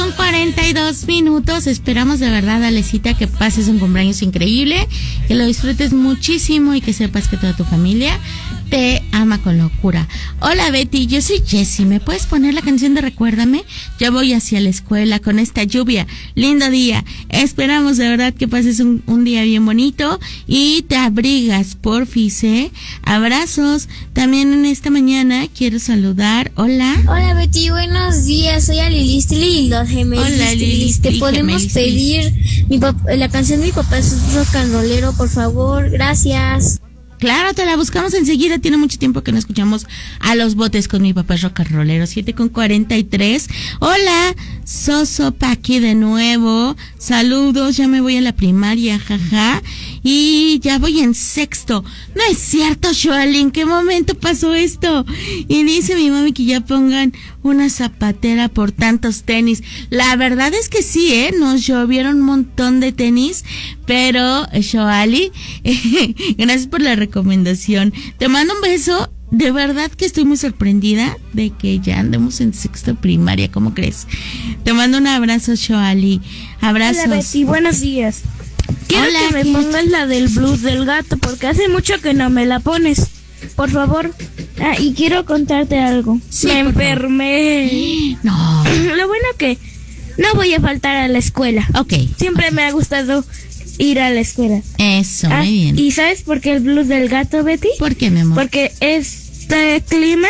7:42. Esperamos de verdad, Alecita, que pases un cumpleaños increíble, que lo disfrutes muchísimo y que sepas que toda tu familia te ama con locura. Hola, Betty, yo soy Jessie. ¿Me puedes poner la canción de Recuérdame? Ya voy hacia la escuela con esta lluvia. Lindo día. Esperamos de verdad que pases un día bien bonito y te abrigas, porfis, ¿eh? Abrazos. También en esta mañana quiero saludar. Hola. Hola, Betty, buenos días. Soy Alilistli y los gemelos. Hola, Lilistli. ¿Te podemos pedir la canción Mi papá es rock and rollero, por favor? Gracias. Claro, te la buscamos enseguida. Tiene mucho tiempo que no escuchamos a los botes con Mi papá es rock and rollero. 7:43. Hola, Sosopa aquí de nuevo. Saludos, ya me voy a la primaria, jaja. Y ya voy en sexto. No es cierto, Shoali, ¿en qué momento pasó esto? Y dice mi mami que ya pongan una zapatera por tantos tenis. La verdad es que sí, nos llovieron un montón de tenis, pero Shoali, gracias por la recomendación. Te mando un beso. De verdad que estoy muy sorprendida de que ya andemos en sexto primaria, ¿cómo crees? Te mando un abrazo, Shoali. Abrazos. Hola, Betty, buenos días. Quiero que me pongas la del blues del gato, porque hace mucho que no me la pones. Por favor. Y quiero contarte algo. Sí, me enfermé. No. Lo bueno que no voy a faltar a la escuela. Ok. Siempre me ha gustado ir a la escuela. Eso, muy bien. ¿Y sabes por qué el blues del gato, Betty? ¿Por qué, mi amor? Porque este clima,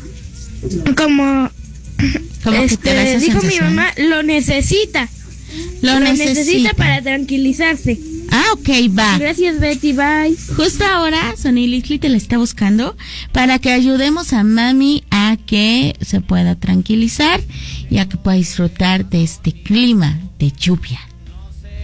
como que te da esa dijo mi sensación. mamá, lo necesita. Lo necesita para tranquilizarse. Ok, va. Gracias, Betty, bye. Justo ahora, Sonny Lisli te la está buscando para que ayudemos a mami a que se pueda tranquilizar y a que pueda disfrutar de este clima de lluvia.